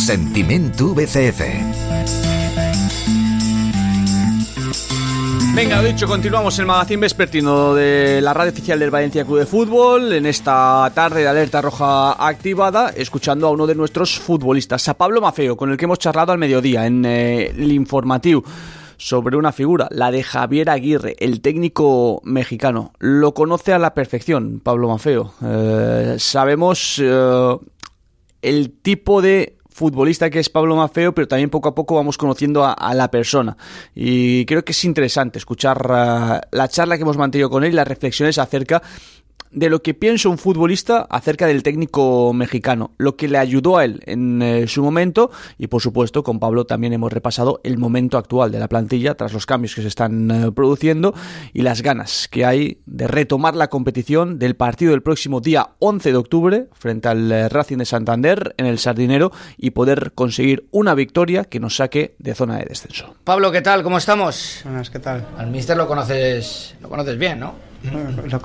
Sentimiento VCF. Venga, lo dicho, continuamos el magazín vespertino de la radio oficial del Valencia Club de Fútbol en esta tarde de alerta roja activada, escuchando a uno de nuestros futbolistas, a Pablo Maffeo, con el que hemos charlado al mediodía en el informativo sobre una figura, la de Javier Aguirre, el técnico mexicano. Lo conoce a la perfección Pablo Maffeo. Sabemos el tipo de futbolista que es Pablo Maffeo, pero también poco a poco vamos conociendo a la persona, y creo que es interesante escuchar la charla que hemos mantenido con él y las reflexiones acerca de lo que piensa un futbolista acerca del técnico mexicano, lo que le ayudó a él en su momento, y por supuesto con Pablo también hemos repasado el momento actual de la plantilla tras los cambios que se están produciendo y las ganas que hay de retomar la competición del partido del próximo día 11 de octubre frente al Racing de Santander en el Sardinero y poder conseguir una victoria que nos saque de zona de descenso. Pablo, ¿qué tal? ¿Cómo estamos? Buenas, ¿qué tal? Al míster lo conoces bien, ¿no? Lo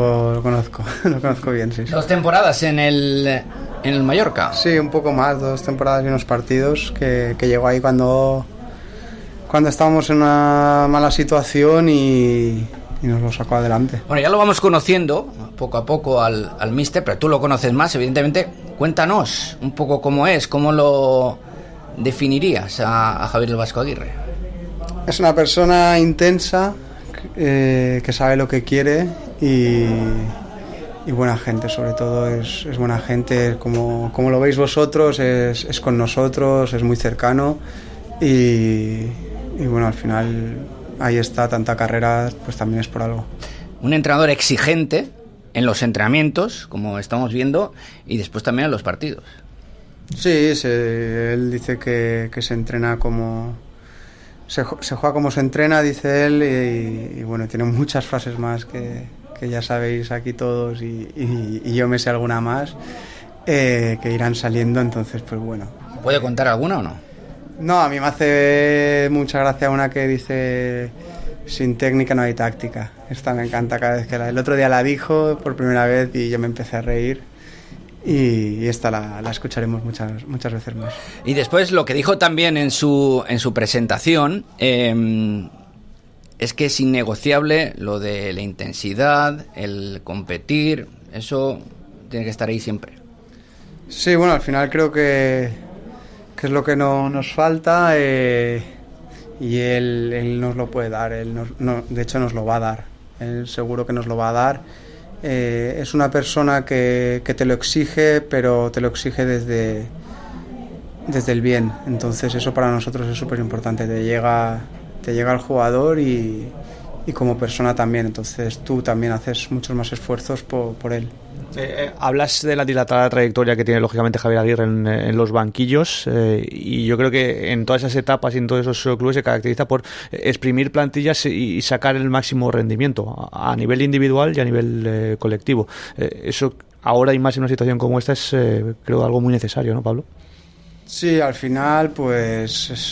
conozco bien, sí. 2 temporadas en el Mallorca. Sí, un poco más, 2 temporadas y unos partidos que llegó ahí cuando estábamos en una mala situación y nos lo sacó adelante. Bueno, ya lo vamos conociendo poco a poco al míster, pero tú lo conoces más, evidentemente. Cuéntanos un poco cómo es, cómo lo definirías a Javier el Vasco Aguirre. Es una persona intensa, que sabe lo que quiere y buena gente, sobre todo es buena gente, como lo veis vosotros, es con nosotros, es muy cercano y bueno, al final ahí está, tanta carrera pues también es por algo. Un entrenador exigente en los entrenamientos, como estamos viendo, y después también en los partidos. Sí, él dice que se entrena como... Se juega como se entrena, dice él, y bueno, tiene muchas frases más que ya sabéis aquí todos y yo me sé alguna más que irán saliendo, entonces pues bueno. ¿Puede contar alguna o no? No, a mí me hace mucha gracia una que dice: sin técnica no hay táctica. Esta me encanta cada vez que el otro día la dijo por primera vez y yo me empecé a reír. Y esta la escucharemos muchas veces más. Y después lo que dijo también en su presentación es que es innegociable lo de la intensidad, el competir, eso tiene que estar ahí siempre. Sí, bueno, al final creo que es lo que nos falta y él nos lo puede dar, de hecho nos lo va a dar, él seguro que nos lo va a dar. Es una persona que te lo exige, pero te lo exige desde el bien. Entonces eso para nosotros es súper importante. Te llega al jugador y como persona también. Entonces tú también haces muchos más esfuerzos por él. Hablas de la dilatada trayectoria que tiene lógicamente Javier Aguirre en los banquillos, y yo creo que en todas esas etapas y en todos esos clubes se caracteriza por exprimir plantillas y sacar el máximo rendimiento a nivel individual y a nivel colectivo. Eso ahora y más en una situación como esta es creo algo muy necesario, ¿no, Pablo? Sí, al final pues